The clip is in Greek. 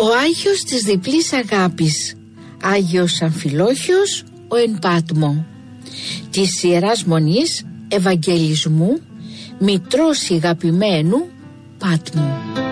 Ο Άγιος της διπλής αγάπης, Άγιος Αμφιλόχιος ο εν Πάτμο, της Ιεράς Μονής Ευαγγελισμού, μητρός ηγαπημένου Πάτμου.